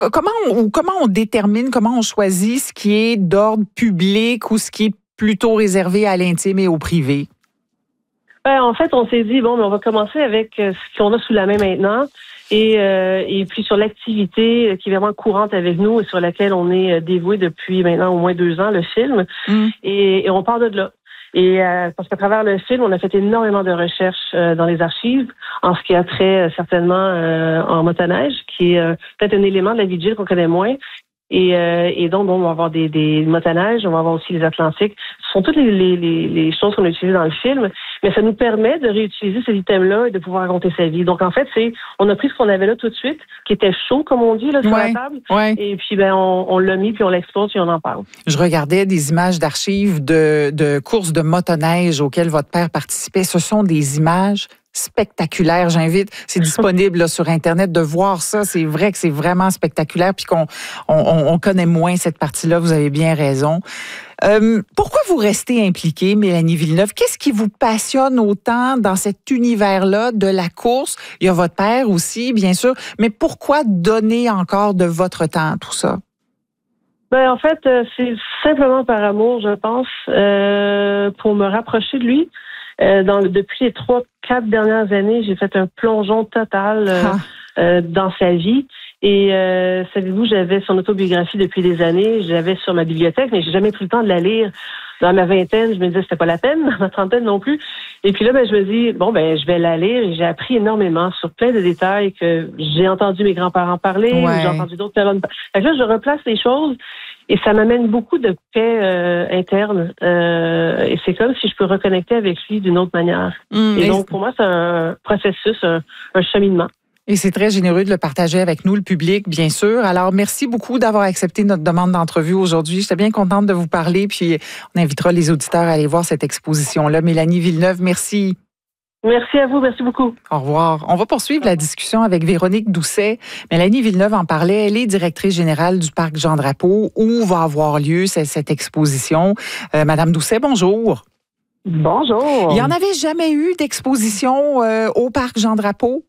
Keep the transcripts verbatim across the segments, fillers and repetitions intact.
comment on, ou comment on détermine, comment on choisit ce qui est d'ordre public ou ce qui est plutôt réservé à l'intime et au privé? Ben, en fait, on s'est dit, bon, mais on va commencer avec ce qu'on a sous la main maintenant. Et, euh, et puis sur l'activité qui est vraiment courante avec nous et sur laquelle on est dévoué depuis maintenant au moins deux ans, le film. Mm. Et, et on part de là. Et euh, parce qu'à travers le film, on a fait énormément de recherches euh, dans les archives en ce qui a trait euh, certainement euh, en motoneige, qui est euh, peut-être un élément de la vigile qu'on connaît moins. Et, euh, et donc, bon, on va avoir des, des motoneiges, on va avoir aussi les Atlantiques. Ce sont toutes les, les, les, les choses qu'on a utilisées dans le film, mais ça nous permet de réutiliser ces items-là et de pouvoir raconter sa vie. Donc, en fait, c'est on a pris ce qu'on avait là tout de suite, qui était chaud, comme on dit, là, sur ouais, la table. Ouais. Et puis, ben, on, on l'a mis, puis on l'expose, puis on en parle. Je regardais des images d'archives de, de courses de motoneige auxquelles votre père participait. Ce sont des images spectaculaire. J'invite, c'est disponible là, sur Internet, de voir ça. C'est vrai que c'est vraiment spectaculaire, puis qu'on on, on connaît moins cette partie-là. Vous avez bien raison. Euh, pourquoi vous restez impliquée, Mélanie Villeneuve? Qu'est-ce qui vous passionne autant dans cet univers-là de la course? Il y a votre père aussi, bien sûr, mais pourquoi donner encore de votre temps à tout ça? Ben, en fait, c'est simplement par amour, je pense, euh, pour me rapprocher de lui. Euh, dans, depuis les trois, quatre dernières années, j'ai fait un plongeon total euh, ah. euh, dans sa vie. Et euh, savez-vous, j'avais son autobiographie depuis des années, j'avais sur ma bibliothèque, mais j'ai jamais pris le temps de la lire. Dans ma vingtaine, je me disais que c'était pas la peine, dans ma trentaine non plus. Et puis là, ben je me dis, bon, ben je vais la lire et j'ai appris énormément sur plein de détails que j'ai entendu mes grands-parents parler, ouais. j'ai entendu d'autres personnes. Fait que là, je replace les choses. Et ça m'amène beaucoup de paix euh, interne. Euh, et c'est comme si je peux reconnecter avec lui d'une autre manière. Mmh, et, et donc, pour moi, c'est un processus, un, un cheminement. Et c'est très généreux de le partager avec nous, le public, bien sûr. Alors, merci beaucoup d'avoir accepté notre demande d'entrevue aujourd'hui. J'étais bien contente de vous parler. Puis, on invitera les auditeurs à aller voir cette exposition-là. Mélanie Villeneuve, merci. Merci à vous, merci beaucoup. Au revoir. On va poursuivre la discussion avec Véronique Doucet. Mélanie Villeneuve en parlait. Elle est directrice générale du parc Jean-Drapeau où va avoir lieu cette, cette exposition. Euh, Madame Doucet, bonjour. Bonjour. Il n'y en avait jamais eu d'exposition euh, au parc Jean-Drapeau?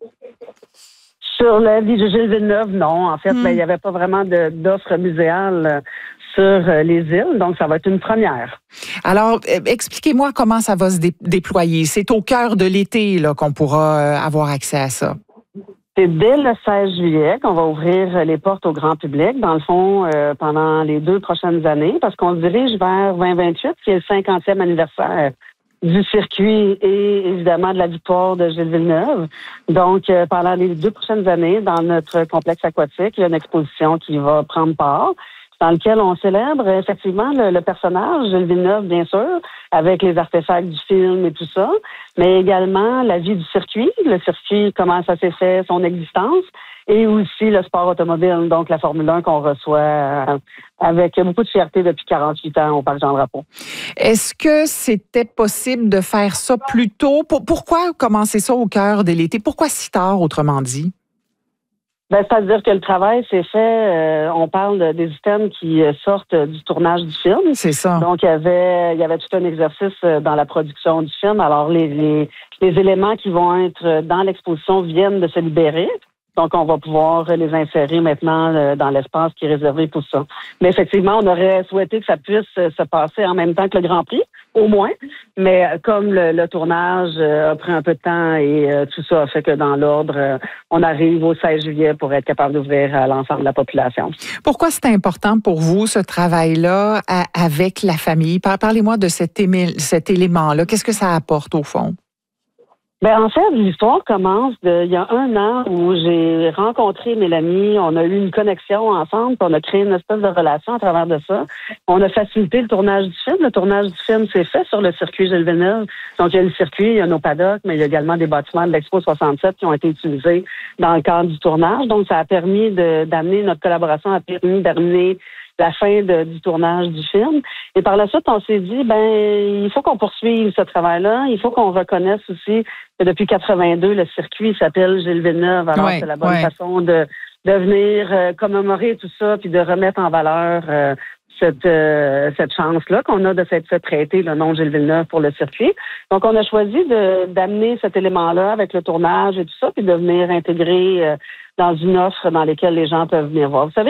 Sur la vie de Gilles Villeneuve, non. En fait, hmm. ben, il n'y avait pas vraiment de, d'offres muséales sur les îles, donc ça va être une première. Alors, expliquez-moi comment ça va se dé- déployer. C'est au cœur de l'été là, qu'on pourra avoir accès à ça. C'est dès le seize juillet qu'on va ouvrir les portes au grand public, dans le fond, euh, pendant les deux prochaines années, parce qu'on se dirige vers vingt vingt-huit, qui est le cinquantième anniversaire du circuit et évidemment de la victoire de Gilles Villeneuve. Donc, euh, pendant les deux prochaines années, dans notre complexe aquatique, il y a une exposition qui va prendre part, dans lequel on célèbre effectivement le, le personnage, Gilles Villeneuve, bien sûr, avec les artefacts du film et tout ça, mais également la vie du circuit, le circuit, comment ça s'est fait, son existence, et aussi le sport automobile, donc la Formule un qu'on reçoit avec beaucoup de fierté depuis quarante-huit ans au Parc Jean-Drapeau. Est-ce que c'était possible de faire ça plus tôt? Pourquoi commencer ça au cœur de l'été? Pourquoi si tard, autrement dit? Ben, c'est-à-dire que le travail s'est fait, euh, on parle des items qui sortent du tournage du film. C'est ça. Donc, il y avait, il y avait tout un exercice dans la production du film. Alors, les, les, les éléments qui vont être dans l'exposition viennent de se libérer. Donc, on va pouvoir les insérer maintenant dans l'espace qui est réservé pour ça. Mais effectivement, on aurait souhaité que ça puisse se passer en même temps que le Grand Prix, au moins. Mais comme le, le tournage a pris un peu de temps et tout ça a fait que dans l'ordre, on arrive au seize juillet pour être capable d'ouvrir à l'ensemble de la population. Pourquoi c'est important pour vous, ce travail-là, à, avec la famille? Parlez-moi de cet, émi- cet élément-là. Qu'est-ce que ça apporte, au fond? Ben en fait, l'histoire commence de, il y a un an où j'ai rencontré Mélanie, on a eu une connexion ensemble, puis on a créé une espèce de relation à travers de ça. On a facilité le tournage du film. Le tournage du film s'est fait sur le circuit Gilles Villeneuve. Donc, il y a le circuit, il y a nos paddocks, mais il y a également des bâtiments de l'Expo soixante-sept qui ont été utilisés dans le cadre du tournage. Donc, ça a permis de, d'amener, notre collaboration a permis d'amener la fin de, du tournage du film. Et par la suite, on s'est dit, ben, il faut qu'on poursuive ce travail-là. Il faut qu'on reconnaisse aussi que depuis quatre-vingt-deux, le circuit s'appelle Gilles Villeneuve. Alors, ouais, c'est la bonne ouais. façon de, de venir euh, commémorer tout ça puis de remettre en valeur euh, cette, euh, cette chance-là qu'on a de s'être fait prêter le nom Gilles Villeneuve pour le circuit. Donc, on a choisi de, d'amener cet élément-là avec le tournage et tout ça puis de venir intégrer euh, dans une offre dans laquelle les gens peuvent venir voir. Vous savez,